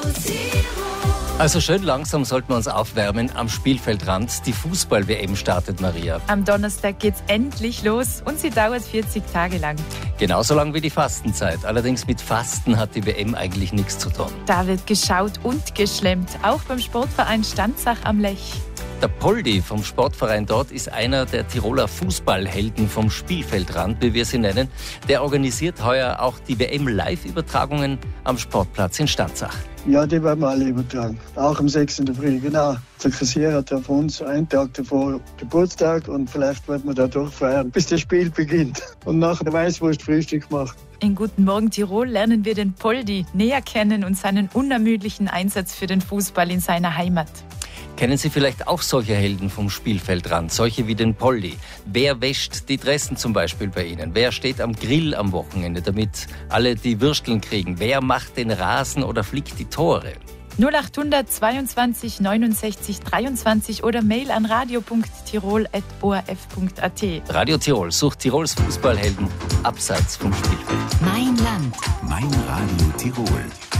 Also schön langsam sollten wir uns aufwärmen am Spielfeldrand. Die Fußball-WM startet, Maria. Am Donnerstag geht's endlich los und sie dauert 40 Tage lang. Genauso lang wie die Fastenzeit. Allerdings mit Fasten hat die WM eigentlich nichts zu tun. Da wird geschaut und geschlemmt, auch beim Sportverein Stanzach am Lech. Der Poldi vom Sportverein dort ist einer der Tiroler Fußballhelden vom Spielfeldrand, wie wir sie nennen. Der organisiert heuer auch die WM-Live-Übertragungen am Sportplatz in Stanzach. Ja, die werden wir alle übertragen. Auch um 6 in der Früh, genau. Der Kassier hat ja von uns einen Tag davor Geburtstag und vielleicht wird man da durchfeiern, bis das Spiel beginnt. Und nachher der Weißwurst Frühstück macht. In Guten Morgen Tirol lernen wir den Poldi näher kennen und seinen unermüdlichen Einsatz für den Fußball in seiner Heimat. Kennen Sie vielleicht auch solche Helden vom Spielfeldrand, solche wie den Poldi? Wer wäscht die Dressen zum Beispiel bei Ihnen? Wer steht am Grill am Wochenende, damit alle die Würsteln kriegen? Wer macht den Rasen oder flickt die Tore? 0800 22 69 23 oder Mail an radio.tirol@orf.at. Radio Tirol sucht Tirols Fußballhelden abseits vom Spielfeld. Mein Land. Mein Radio Tirol.